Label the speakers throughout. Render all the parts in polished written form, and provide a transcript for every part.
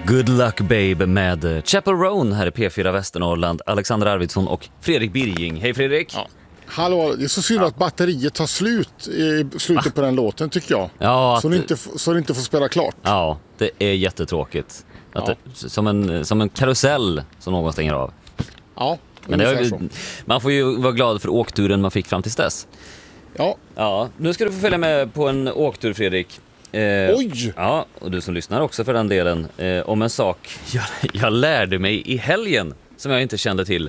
Speaker 1: Good Luck Babe med Chapel Roan här i P4 Västernorrland. Alexander Arvidsson och Fredrik Birging. Hej Fredrik!
Speaker 2: Ja. Hallå, det är så synd att batteriet tar slut i slutet på den låten tycker jag.
Speaker 1: Ja,
Speaker 2: så det inte får spela klart.
Speaker 1: Ja, det är jättetråkigt. Att det, som en karusell som någon stänger av.
Speaker 2: Ja,
Speaker 1: men man får ju vara glad för åkturen man fick fram tills dess. Ja, nu ska du få följa med på en åktur, Fredrik.
Speaker 2: Oj!
Speaker 1: Ja, och du som lyssnar också för den delen. Om en sak jag lärde mig i helgen som jag inte kände till.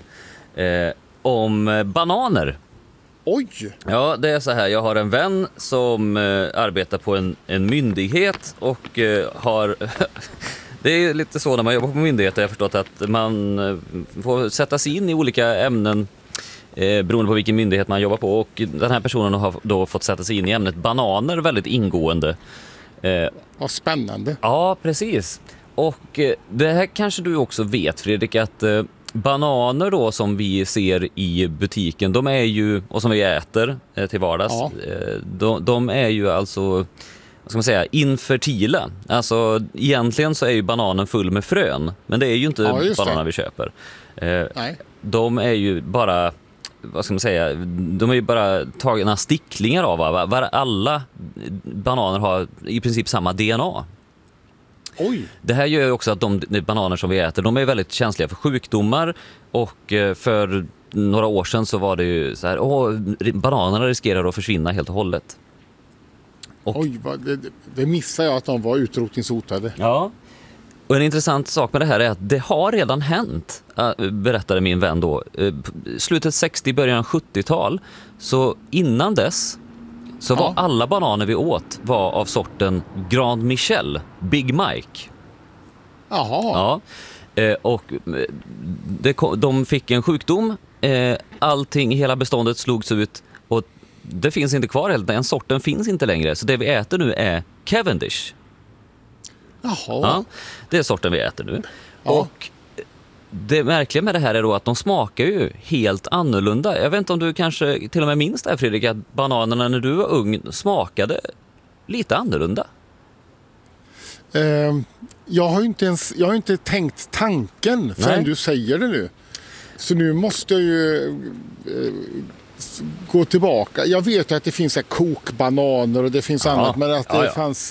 Speaker 1: Om bananer.
Speaker 2: Oj!
Speaker 1: Ja, det är så här. Jag har en vän som arbetar på en myndighet och har... Det är lite så när man jobbar på myndigheter. Jag har förstått att man får sätta sig in i olika ämnen beroende på vilken myndighet man jobbar på. Och den här personen har då fått sätta sig in i ämnet bananer väldigt ingående.
Speaker 2: Vad spännande.
Speaker 1: Ja, precis. Och det här kanske du också vet, Fredrik, att bananer då som vi ser i butiken, de är ju, och som vi äter till vardags, de är ju alltså, vad ska man säga, infertila. Alltså egentligen så är ju bananen full med frön, men det är ju inte bananer vi köper.
Speaker 2: Nej.
Speaker 1: De är ju bara, vad ska man säga, de är ju bara tagna sticklingar av. Alla bananer har i princip samma DNA.
Speaker 2: Oj.
Speaker 1: Det här gör också att de bananer som vi äter, de är väldigt känsliga för sjukdomar. Och för några år sedan så var det ju så här, bananerna riskerar att försvinna helt och hållet.
Speaker 2: Oj, det missade jag att de var utrotningshotade.
Speaker 1: Ja. Och en intressant sak med det här är att det har redan hänt, berättade min vän då. Slutet 60, början 70-tal. Så innan dess så var alla bananer vi åt var av sorten Grand Michel, Big Mike.
Speaker 2: Jaha.
Speaker 1: Ja. Och de fick en sjukdom. Allting, hela beståndet slogs ut. Och det finns inte kvar. Den sorten finns inte längre. Så det vi äter nu är Cavendish.
Speaker 2: Jaha.
Speaker 1: Ja, det är sorten vi äter nu.
Speaker 2: Ja.
Speaker 1: Och det märkliga med det här är då att de smakar ju helt annorlunda. Jag vet inte om du kanske till och med minns det här, Fredrik, att bananerna när du var ung smakade lite annorlunda.
Speaker 2: Jag har inte tänkt tanken förrän du säger det nu. Så nu måste jag ju gå tillbaka. Jag vet ju att det finns kokbananer och det finns annat, men att det fanns...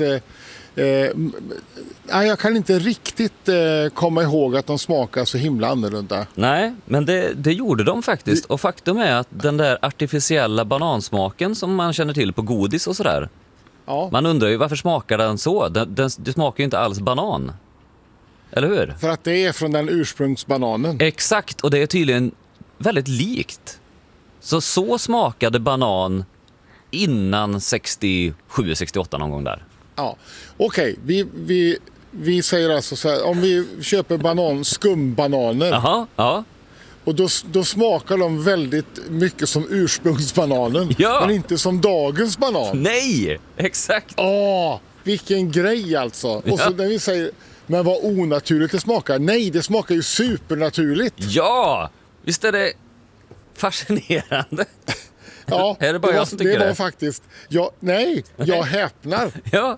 Speaker 2: jag kan inte riktigt komma ihåg att de smakar så himla annorlunda.
Speaker 1: Nej, men det gjorde de faktiskt. Och faktum är att den där artificiella banansmaken som man känner till på godis och sådär. Ja. Man undrar ju varför smakar den så? Det smakar ju inte alls banan. Eller hur?
Speaker 2: För att det är från den ursprungsbananen.
Speaker 1: Exakt, och det är tydligen väldigt likt. Så smakade banan innan 67-68 någon gång där.
Speaker 2: Ja, okej. Vi säger alltså så här, om vi köper skumbananer.
Speaker 1: Aha, ja.
Speaker 2: Och då smakar de väldigt mycket som ursprungsbananen. Ja. Men inte som dagens banan.
Speaker 1: Nej, exakt.
Speaker 2: Vilken grej alltså. Och så när vi säger, men vad onaturligt det smakar. Nej, det smakar ju supernaturligt.
Speaker 1: Ja, visst är det fascinerande.
Speaker 2: Ja,
Speaker 1: är det bara jag som tycker det?
Speaker 2: Var faktiskt... jag häpnar.
Speaker 1: Ja.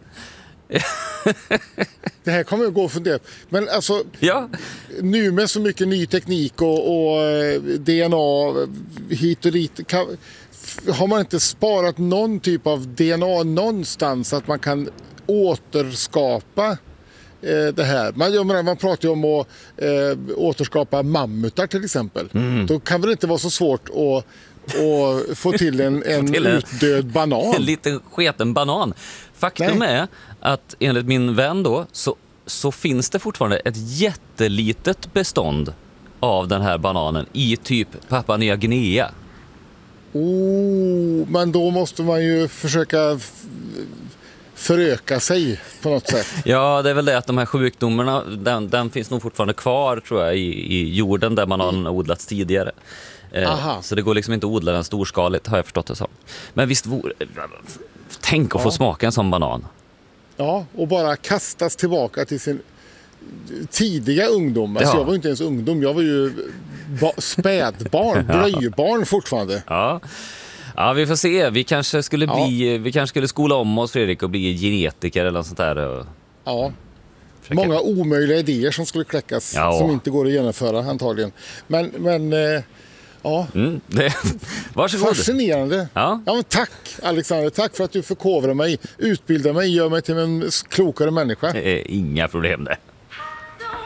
Speaker 2: Det här kommer att gå och fundera. Men alltså, nu med så mycket ny teknik och DNA hit och dit, har man inte sparat någon typ av DNA någonstans att man kan återskapa det här? Man pratar ju om att återskapa mammutar till exempel. Då kan väl inte vara så svårt att få till en utdöd banan.
Speaker 1: En liten sketen banan. Faktum är att enligt min vän då så finns det fortfarande ett jättelitet bestånd av den här bananen i typ Papua Nya Guinea.
Speaker 2: Men då måste man ju försöka föröka sig på något sätt.
Speaker 1: Ja, det är väl det att de här sjukdomarna, den finns nog fortfarande kvar tror jag i jorden där man har odlats tidigare. Så det går liksom inte att odla den storskaligt, har jag förstått det som. Men visst tänk att få smaka en sån banan. Ja,
Speaker 2: och bara kastas tillbaka till sin tidiga ungdom. Alltså jag var ju inte ens ungdom, jag var ju spädbarn, blöjbarn fortfarande.
Speaker 1: Ja, vi får se. Vi kanske skulle skola om oss, Fredrik, och bli genetiker eller något sånt där.
Speaker 2: Ja. många omöjliga idéer som skulle kläckas som inte går att genomföra antagligen. Men ja.
Speaker 1: Varsågod.
Speaker 2: Fascinerande. Ja, men tack Alexander, tack för att du förkovrar mig, utbildar mig, gör mig till en klokare människa.
Speaker 1: Inga problem det.